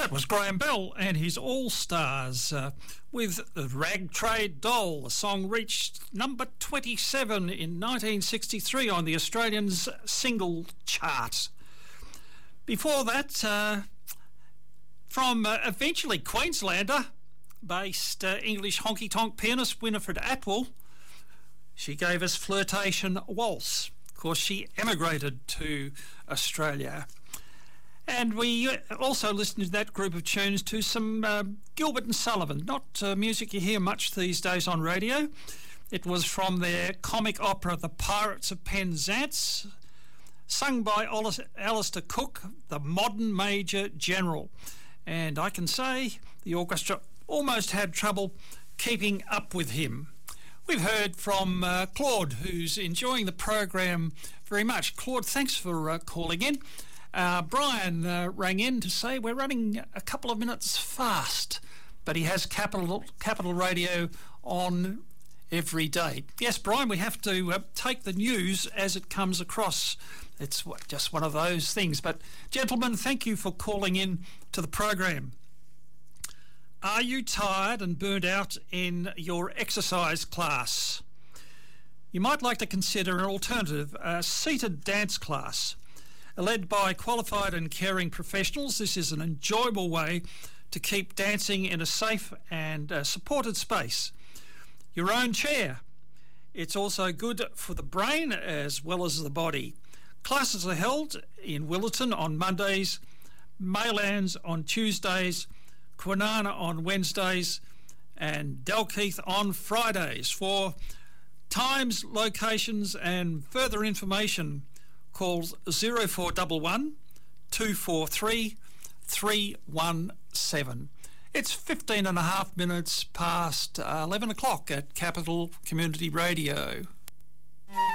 That was Graham Bell and his All-Stars with Rag Trade Doll. The song reached number 27 in 1963 on the Australian's single chart. Before that, from eventually Queenslander based English honky-tonk pianist Winifred Atwell, she gave us Flirtation Waltz. Of course, she emigrated to Australia. And we also listened to that group of tunes to some Gilbert and Sullivan, not music you hear much these days on radio. It was from their comic opera The Pirates of Penzance, sung by Alistair Cook, the modern Major General. And I can say the orchestra almost had trouble keeping up with him. We've heard from Claude, who's enjoying the program very much. Claude, thanks for calling in. Brian rang in to say we're running a couple of minutes fast, but he has Capital Radio on every day. Yes, Brian, we have to take the news as it comes across. It's just one of those things. But, gentlemen, thank you for calling in to the program. Are you tired and burned out in your exercise class? You might like to consider an alternative, a seated dance class. Led by qualified and caring professionals, this is an enjoyable way to keep dancing in a safe and supported space. Your own chair. It's also good for the brain as well as the body. Classes are held in Willetton on Mondays, Maylands on Tuesdays, Kwinana on Wednesdays, and Dalkeith on Fridays. For times, locations and further information, call 0411 243 317. It's 15 and a half minutes past 11 o'clock at Capital Community Radio.